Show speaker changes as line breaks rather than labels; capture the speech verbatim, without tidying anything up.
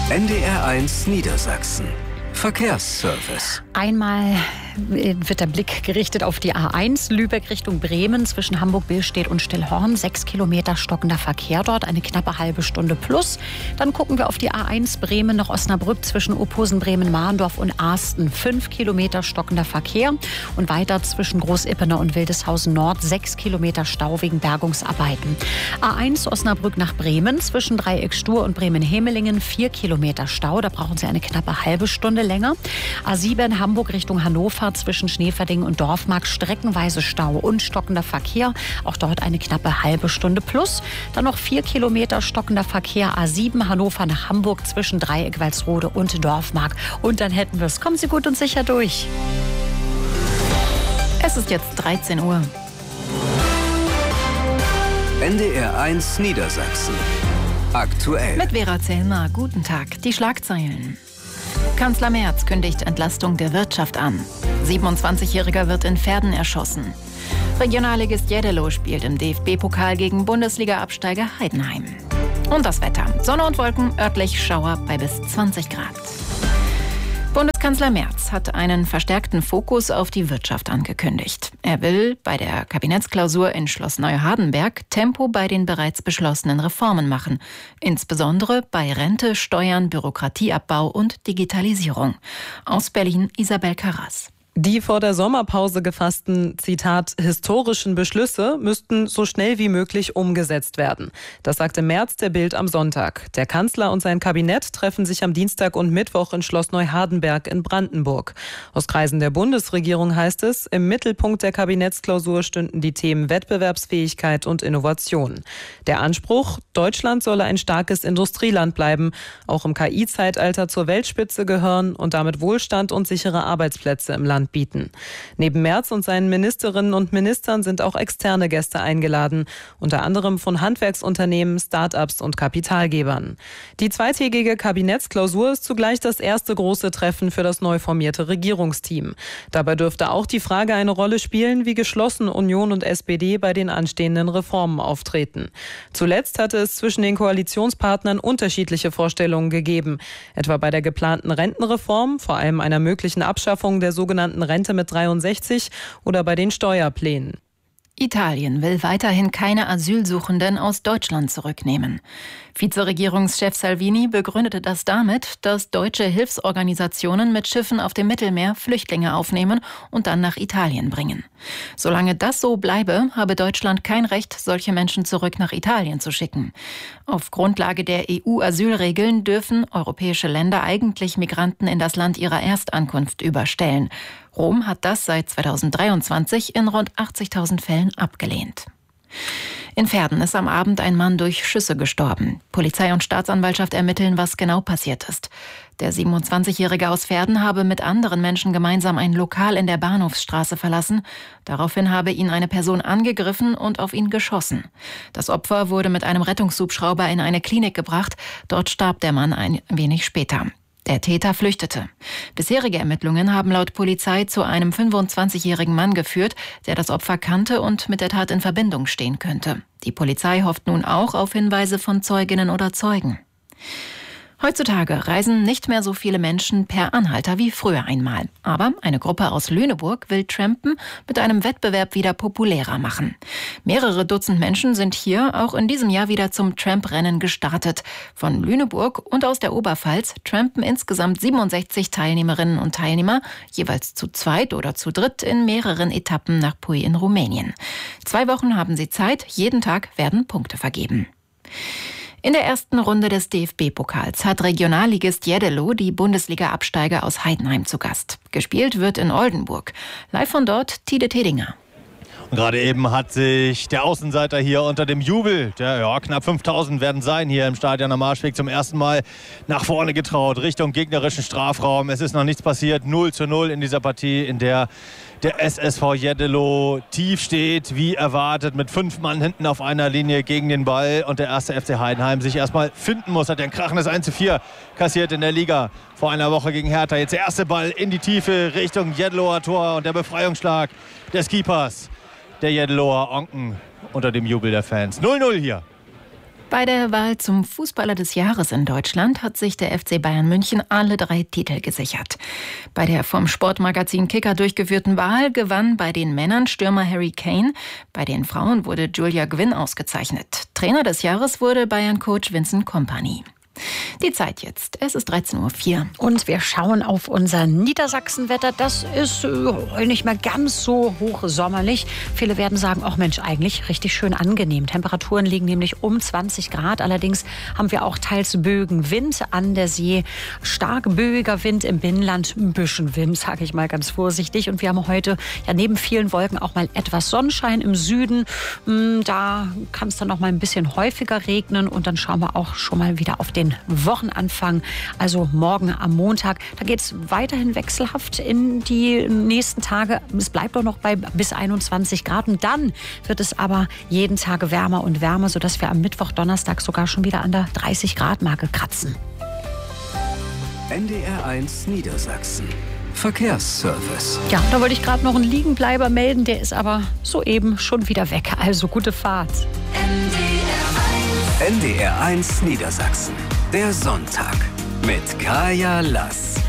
N D R eins Niedersachsen. Verkehrsservice.
Einmal wird der Blick gerichtet auf die A eins, Lübeck Richtung Bremen, zwischen Hamburg-Billstedt und Stillhorn. Sechs Kilometer stockender Verkehr dort, eine knappe halbe Stunde plus. Dann gucken wir auf die A eins Bremen nach Osnabrück zwischen Opposen, Bremen-Mahndorf und Arsten. Fünf Kilometer stockender Verkehr. Und weiter zwischen Großippenau und Wildeshausen Nord. Sechs Kilometer Stau wegen Bergungsarbeiten. A eins Osnabrück nach Bremen zwischen Dreieck Stur und Bremen-Hemelingen. Vier Kilometer Stau, da brauchen Sie eine knappe halbe Stunde länger. A sieben Hamburg Richtung Hannover zwischen Schneeverding und Dorfmark, streckenweise Stau und stockender Verkehr. Auch dort eine knappe halbe Stunde plus. Dann noch vier Kilometer stockender Verkehr. A sieben Hannover nach Hamburg zwischen Dreieck Walsrode und Dorfmark. Und dann hätten wir es. Kommen Sie gut und sicher durch. Es ist jetzt dreizehn Uhr.
N D R eins Niedersachsen. Aktuell.
Mit Vera Zellmer. Guten Tag. Die Schlagzeilen. Kanzler Merz kündigt Entlastung der Wirtschaft an. siebenundzwanzigjähriger wird in Verden erschossen. Regionalligist Jeddelo spielt im D F B-Pokal gegen Bundesliga-Absteiger Heidenheim. Und das Wetter. Sonne und Wolken, örtlich Schauer bei bis zwanzig Grad. Bundeskanzler Merz hat einen verstärkten Fokus auf die Wirtschaft angekündigt. Er will bei der Kabinettsklausur in Schloss Neuhardenberg Tempo bei den bereits beschlossenen Reformen machen. Insbesondere bei Rente, Steuern, Bürokratieabbau und Digitalisierung. Aus Berlin Isabel Karras.
Die vor der Sommerpause gefassten, Zitat, historischen Beschlüsse müssten so schnell wie möglich umgesetzt werden. Das sagte Merz der Bild am Sonntag. Der Kanzler und sein Kabinett treffen sich am Dienstag und Mittwoch in Schloss Neuhardenberg in Brandenburg. Aus Kreisen der Bundesregierung heißt es, im Mittelpunkt der Kabinettsklausur stünden die Themen Wettbewerbsfähigkeit und Innovation. Der Anspruch, Deutschland solle ein starkes Industrieland bleiben, auch im K I-Zeitalter zur Weltspitze gehören und damit Wohlstand und sichere Arbeitsplätze im Land bieten. Neben Merz und seinen Ministerinnen und Ministern sind auch externe Gäste eingeladen, unter anderem von Handwerksunternehmen, Start-ups und Kapitalgebern. Die zweitägige Kabinettsklausur ist zugleich das erste große Treffen für das neu formierte Regierungsteam. Dabei dürfte auch die Frage eine Rolle spielen, wie geschlossen Union und S P D bei den anstehenden Reformen auftreten. Zuletzt hatte es zwischen den Koalitionspartnern unterschiedliche Vorstellungen gegeben, etwa bei der geplanten Rentenreform, vor allem einer möglichen Abschaffung der sogenannten Rente mit dreiundsechzig oder bei den Steuerplänen.
Italien will weiterhin keine Asylsuchenden aus Deutschland zurücknehmen. Vizeregierungschef Salvini begründete das damit, dass deutsche Hilfsorganisationen mit Schiffen auf dem Mittelmeer Flüchtlinge aufnehmen und dann nach Italien bringen. Solange das so bleibe, habe Deutschland kein Recht, solche Menschen zurück nach Italien zu schicken. Auf Grundlage der E U-Asylregeln dürfen europäische Länder eigentlich Migranten in das Land ihrer Erstankunft überstellen. Rom hat das seit zweitausenddreiundzwanzig in rund achtzigtausend Fällen abgelehnt. In Verden ist am Abend ein Mann durch Schüsse gestorben. Polizei und Staatsanwaltschaft ermitteln, was genau passiert ist. Der siebenundzwanzigjährige aus Verden habe mit anderen Menschen gemeinsam ein Lokal in der Bahnhofsstraße verlassen. Daraufhin habe ihn eine Person angegriffen und auf ihn geschossen. Das Opfer wurde mit einem Rettungshubschrauber in eine Klinik gebracht. Dort starb der Mann ein wenig später. Der Täter flüchtete. Bisherige Ermittlungen haben laut Polizei zu einem fünfundzwanzigjährigen Mann geführt, der das Opfer kannte und mit der Tat in Verbindung stehen könnte. Die Polizei hofft nun auch auf Hinweise von Zeuginnen oder Zeugen. Heutzutage reisen nicht mehr so viele Menschen per Anhalter wie früher einmal. Aber eine Gruppe aus Lüneburg will Trampen mit einem Wettbewerb wieder populärer machen. Mehrere Dutzend Menschen sind hier auch in diesem Jahr wieder zum Tramprennen gestartet. Von Lüneburg und aus der Oberpfalz trampen insgesamt siebenundsechzig Teilnehmerinnen und Teilnehmer, jeweils zu zweit oder zu dritt in mehreren Etappen nach Pui in Rumänien. Zwei Wochen haben sie Zeit, jeden Tag werden Punkte vergeben. In der ersten Runde des D F B-Pokals hat Regionalligist Jeddelo die Bundesliga-Absteiger aus Heidenheim zu Gast. Gespielt wird in Oldenburg. Live von dort Tide Tedinger.
Und gerade eben hat sich der Außenseiter hier unter dem Jubel, der ja, knapp fünftausend werden sein hier im Stadion am Marschweg, zum ersten Mal nach vorne getraut, Richtung gegnerischen Strafraum. Es ist noch nichts passiert, null zu null in dieser Partie, in der der S S V Jeddelo tief steht, wie erwartet, mit fünf Mann hinten auf einer Linie gegen den Ball. Und der erste F C Heidenheim sich erstmal finden muss. Hat ja ein krachendes eins zu vier kassiert in der Liga vor einer Woche gegen Hertha. Jetzt der erste Ball in die Tiefe Richtung Jeddeloer Tor und der Befreiungsschlag des Keepers der Jeddeloer Onken unter dem Jubel der Fans. null null hier.
Bei der Wahl zum Fußballer des Jahres in Deutschland hat sich der F C Bayern München alle drei Titel gesichert. Bei der vom Sportmagazin Kicker durchgeführten Wahl gewann bei den Männern Stürmer Harry Kane. Bei den Frauen wurde Julia Gwynn ausgezeichnet. Trainer des Jahres wurde Bayern-Coach Vincent Kompany. Die Zeit jetzt. Es ist dreizehn Uhr vier.
Und wir schauen auf unser Niedersachsenwetter. Das ist äh, nicht mehr ganz so hochsommerlich. Viele werden sagen, ach Mensch, eigentlich richtig schön angenehm. Temperaturen liegen nämlich um zwanzig Grad. Allerdings haben wir auch teils Bögen Wind an der See. Stark böiger Wind im Binnenland. Ein bisschen Wind, sage ich mal ganz vorsichtig. Und wir haben heute ja neben vielen Wolken auch mal etwas Sonnenschein im Süden. Da kann es dann noch mal ein bisschen häufiger regnen. Und dann schauen wir auch schon mal wieder auf den Wochenanfang, also morgen am Montag. Da geht es weiterhin wechselhaft in die nächsten Tage. Es bleibt auch noch bei bis einundzwanzig Grad. Und dann wird es aber jeden Tag wärmer und wärmer, sodass wir am Mittwoch, Donnerstag sogar schon wieder an der dreißig Grad Marke kratzen.
N D R eins Niedersachsen. Verkehrsservice.
Ja, da wollte ich gerade noch einen Liegenbleiber melden. Der ist aber soeben schon wieder weg. Also gute Fahrt.
N D R eins Niedersachsen. Der Sonntag mit Kaya Lass.